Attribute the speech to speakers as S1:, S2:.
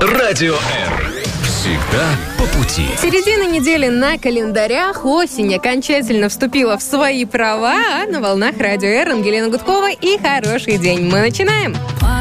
S1: Радио М. Всегда по пути.
S2: Середина недели на календарях. Осень окончательно вступила в свои права. А на волнах Радио Р Ангелина Гудкова и хороший день. Мы начинаем.